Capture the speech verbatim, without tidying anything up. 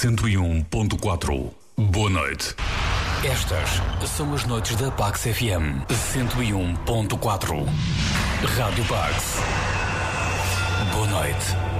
cento e um ponto quatro. Boa noite. Estas são as noites da Pax F M cento e um ponto quatro. Rádio Pax. Boa noite.